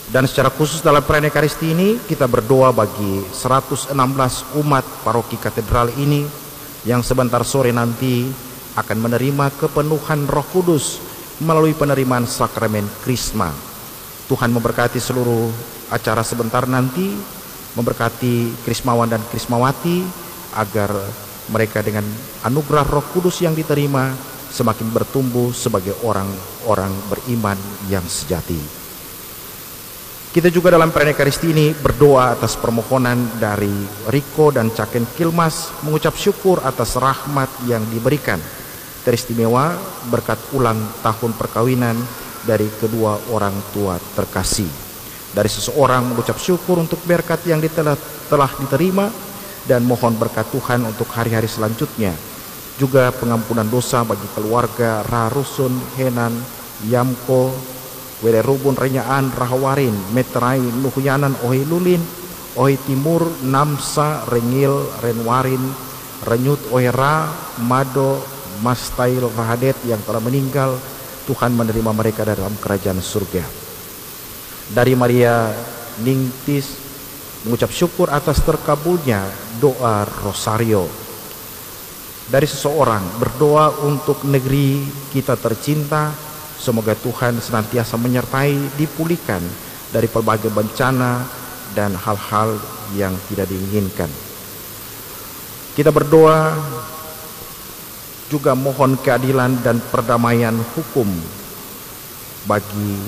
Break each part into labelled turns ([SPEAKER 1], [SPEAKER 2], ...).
[SPEAKER 1] Dan secara khusus dalam perayaan Ekaristi ini kita berdoa bagi 116 umat paroki katedral ini yang sebentar sore nanti akan menerima kepenuhan Roh Kudus melalui penerimaan sakramen Krisma. Tuhan memberkati seluruh acara sebentar nanti, memberkati Krismawan dan Krismawati agar mereka dengan anugerah Roh Kudus yang diterima semakin bertumbuh sebagai orang-orang beriman yang sejati. Kita juga dalam perayaan Ekaristi ini berdoa atas permohonan dari Riko dan Caken Kilmas, mengucap syukur atas rahmat yang diberikan, teristimewa berkat ulang tahun perkawinan dari kedua orang tua terkasih. Dari seseorang mengucap syukur untuk berkat yang telah diterima dan mohon berkat Tuhan untuk hari-hari selanjutnya. Juga pengampunan dosa bagi keluarga Rarusun, Henan, Yamko, Wele Rubun, Renyaan, Rahawarin, Meterai, Nuhyanan, Ohi Lulin, Ohi Timur, Namsa, Rengil, Renwarin, Renyut, Oera, Mado, Mastail, Rahadet yang telah meninggal. Tuhan menerima mereka dalam kerajaan surga. Dari Maria Ningtis mengucap syukur atas terkabulnya doa Rosario. Dari seseorang berdoa untuk negeri kita tercinta, semoga Tuhan senantiasa menyertai, dipulihkan dari berbagai bencana dan hal-hal yang tidak diinginkan. Kita berdoa juga mohon keadilan dan perdamaian hukum bagi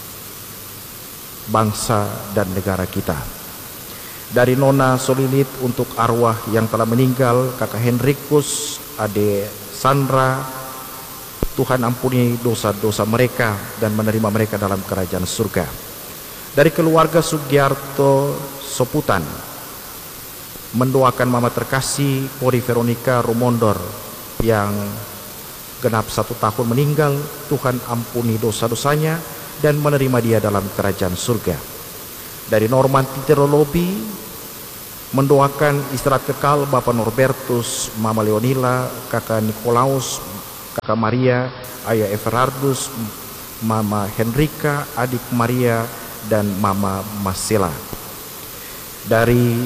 [SPEAKER 1] bangsa dan negara kita. Dari Nona Solilit untuk arwah yang telah meninggal, Kakak Henrikus, Ade Sandra, Tuhan ampuni dosa-dosa mereka dan menerima mereka dalam kerajaan surga. Dari keluarga Sugiarto Soputan mendoakan mama terkasih Pori Veronica Rumondor yang genap 1 tahun meninggal. Tuhan ampuni dosa-dosanya dan menerima dia dalam kerajaan surga. Dari Norman Titerolobi mendoakan istirahat kekal Bapak Norbertus, Mama Leonila, Kakak Nikolaus, Kakak Maria, Ayah Everardus, Mama Henrika, Adik Maria, dan Mama Marcela. Dari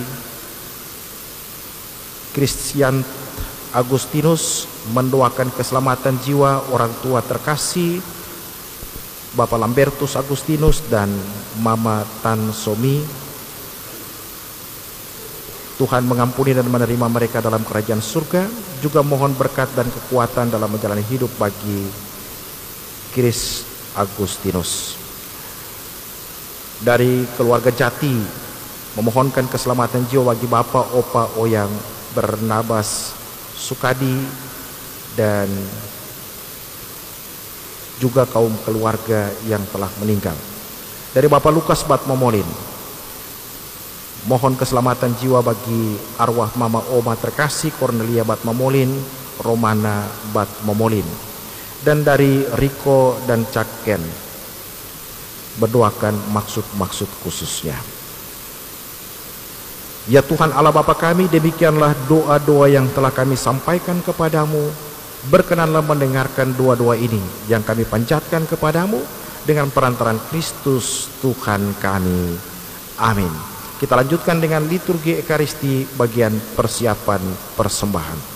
[SPEAKER 1] Christian Agustinus mendoakan keselamatan jiwa orang tua terkasih Bapak Lambertus Agustinus dan Mama Tan Somi. Tuhan mengampuni dan menerima mereka dalam kerajaan surga. Juga mohon berkat dan kekuatan dalam menjalani hidup bagi Chris Agustinus. Dari keluarga Jati memohonkan keselamatan jiwa bagi Bapak Opa Oyang Bernabas Sukadi dan juga kaum keluarga yang telah meninggal. Dari Bapak Lukas Batmomolin mohon keselamatan jiwa bagi arwah Mama Oma terkasih Cornelia Batmomolin, Romana Batmomolin. Dan dari Riko dan Caken berdoakan maksud-maksud khususnya. Ya Tuhan Allah Bapa kami, demikianlah doa-doa yang telah kami sampaikan kepadamu. Berkenanlah mendengarkan doa-doa ini yang kami panjatkan kepadamu dengan perantaraan Kristus Tuhan kami. Amin. Kita lanjutkan dengan liturgi Ekaristi bagian persiapan persembahan.